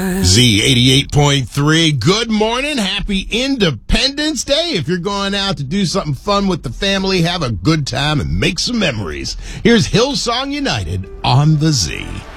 Z88.3. Good morning. Happy Independence Day. If you're going out to do something fun with the family, have a good time and make some memories. Here's Hillsong United on the Z.